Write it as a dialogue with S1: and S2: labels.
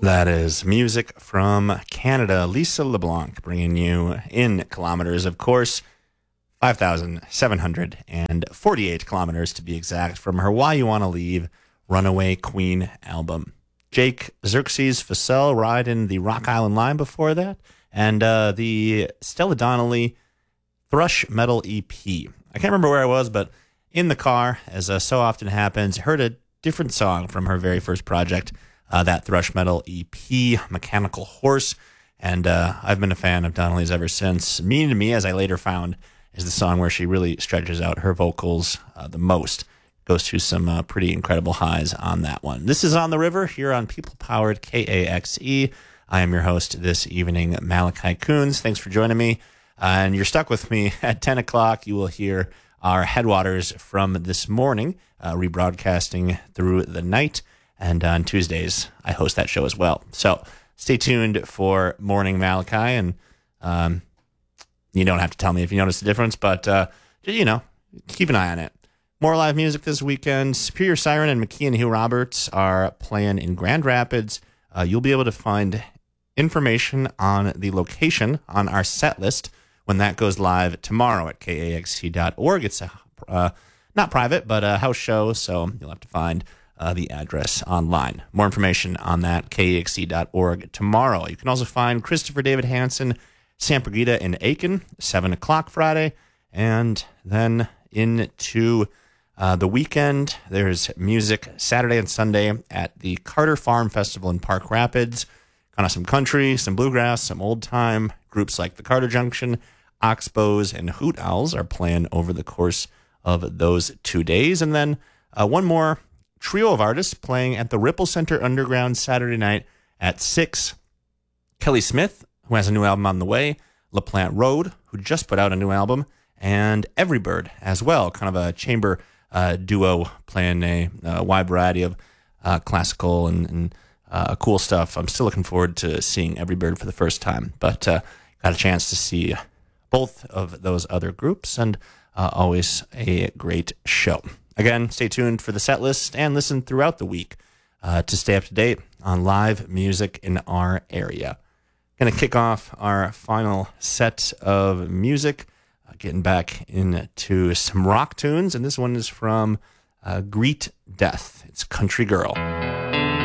S1: That is music from Canada. Lisa LeBlanc bringing you in kilometers, of course, 5,748 kilometers to be exact, from her Why You Wanna Leave Runaway Queen album. Jake Xerxes Fussell riding the Rock Island Line before that, and the Stella Donnelly Thrush Metal EP. I can't remember where I was, but in the car, as so often happens, heard a different song from her very first project, that thrush metal EP, Mechanical Horse, and I've been a fan of Donnelly's ever since. Meaning to Me, as I later found, is the song where she really stretches out her vocals the most. Goes to some pretty incredible highs on that one. This is On the River here on people-powered KAXE. I am your host this evening, Malachi Coons. Thanks for joining me. And you're stuck with me at 10 o'clock. You will hear our Headwaters from this morning, rebroadcasting through the night. And on Tuesdays, I host that show as well. So stay tuned for Morning Malachi. And you don't have to tell me if you notice the difference, but, keep an eye on it. More live music this weekend. Superior Siren and McKee and Hugh Roberts are playing in Grand Rapids. You'll be able to find information on the location on our set list when that goes live tomorrow at kaxt.org. It's not private, but a house show, so you'll have to find the address online. More information on that, kaxt.org tomorrow. You can also find Christopher David Hansen, San Brigida in Aiken, 7 o'clock Friday. And then into the weekend, there's music Saturday and Sunday at the Carter Farm Festival in Park Rapids. Kind of some country, some bluegrass, some old time. Groups like the Carter Junction, Oxbows, and Hoot Owls are playing over the course of those 2 days. And then one more trio of artists playing at the Ripple Center Underground Saturday night at 6. Kelly Smith, who has a new album on the way, LaPlante Road, who just put out a new album, and Everybird as well, kind of a chamber duo playing a wide variety of classical and cool stuff. I'm still looking forward to seeing Everybird for the first time, but got a chance to see both of those other groups, and always a great show. Again, stay tuned for the set list and listen throughout the week to stay up to date on live music in our area. Going to kick off our final set of music, getting back into some rock tunes, and this one is from Greet Death. It's Country Girl.